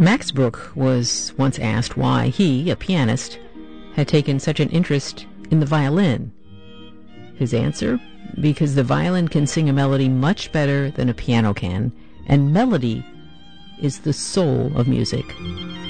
Max Bruch was once asked why he, a pianist, had taken such an interest in the violin. His answer? Because the violin can sing a melody much better than a piano can, and melody is the soul of music.